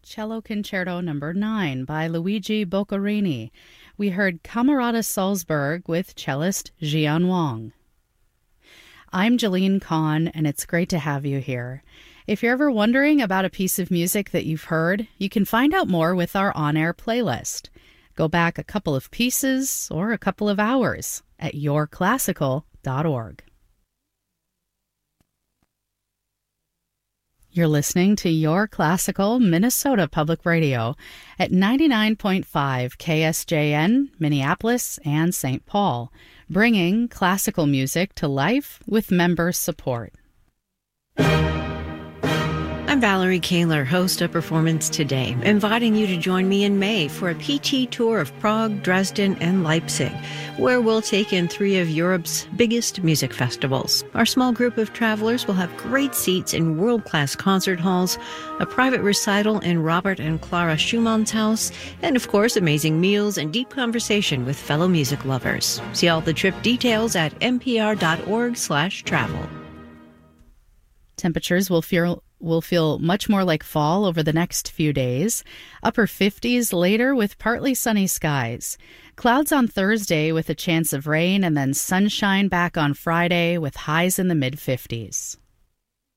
Cello Concerto No. 9 by Luigi Boccherini. We heard Camerata Salzburg with cellist Jian Wang. I'm Jeline Kahn, and it's great to have you here. If you're ever wondering about a piece of music that you've heard, you can find out more with our on-air playlist. Go back a couple of pieces or a couple of hours at yourclassical.org. You're listening to Your Classical Minnesota Public Radio at 99.5 KSJN, Minneapolis and St. Paul, bringing classical music to life with member support. I'm Valerie Kahler, host of Performance Today, inviting you to join me in May for a PT tour of Prague, Dresden, and Leipzig, where we'll take in 3 of Europe's biggest music festivals. Our small group of travelers will have great seats in world-class concert halls, a private recital in Robert and Clara Schumann's house, and of course, amazing meals and deep conversation with fellow music lovers. See all the trip details at npr.org/travel. Temperatures will feel much more like fall over the next few days. Upper 50s later with partly sunny skies. Clouds on Thursday with a chance of rain, and then sunshine back on Friday with highs in the mid-50s.